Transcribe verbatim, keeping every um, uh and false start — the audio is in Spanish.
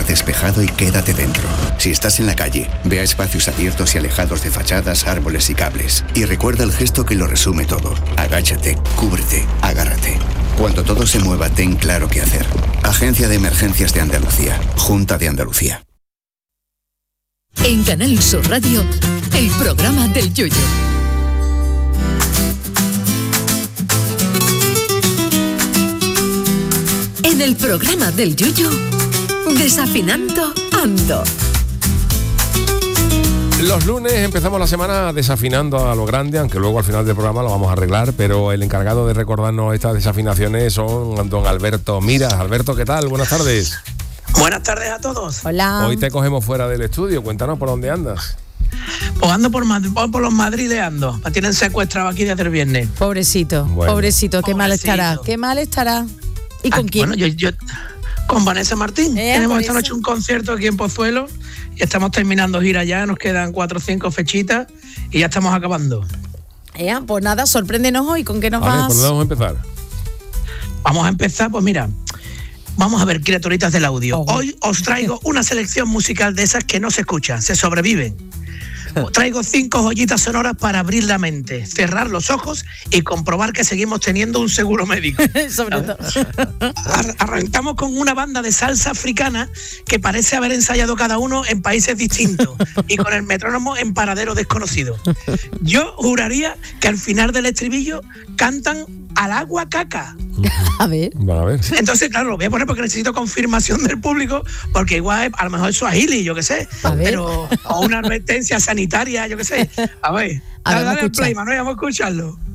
despejado y quédate dentro. Si estás en la calle, ve a espacios abiertos y alejados de fachadas, árboles y cables. Y recuerda el gesto que lo resume todo. Agáchate, cúbrete, agárrate. Cuando todo se mueva, ten claro qué hacer. Agencia de Emergencias de Andalucía. Junta de Andalucía. En Canal Sur Radio, el programa del Yoyo. En el programa del Yoyo, Desafinando Ando. Los lunes empezamos la semana desafinando a lo grande, aunque luego al final del programa lo vamos a arreglar, pero el encargado de recordarnos estas desafinaciones son don Alberto Miras. Alberto, ¿qué tal? Buenas tardes. Buenas tardes a todos. Hola. Hoy te cogemos fuera del estudio, cuéntanos por dónde andas. Pues ando por, por los madrileando. Me tienen secuestrado aquí desde el viernes. Pobrecito, bueno. pobrecito, qué Pobrecito. mal estará, qué mal estará. ¿Y con Ah, quién? Bueno, yo, yo con Vanessa Martín. Eh, Tenemos por esta eso. noche un concierto aquí en Pozuelo y estamos terminando gira ya. Nos quedan cuatro o cinco fechitas y ya estamos acabando. Eh, pues nada, sorpréndenos hoy, ¿con qué nos A ver, vas? ¿por dónde vamos a empezar? Vamos a empezar, pues mira, vamos a ver, criaturitas del audio. Ojo. Hoy os traigo una selección musical de esas que no se escuchan, se sobreviven. Os traigo cinco joyitas sonoras para abrir la mente, cerrar los ojos y comprobar que seguimos teniendo un seguro médico. Sobre todo. Ar- Arrancamos con una banda de salsa africana que parece haber ensayado cada uno en países distintos y con el metrónomo en paradero desconocido. Yo juraría que al final del estribillo cantan al agua caca. A ver. Van a ver. Entonces, claro, lo voy a poner porque necesito confirmación del público, porque igual a lo mejor es suajili, yo qué sé, A ver. pero o una advertencia sanitaria, yo qué sé. A ver, A ver, dale, vamos a dale al escuchar. play, Manuel, vamos a escucharlo.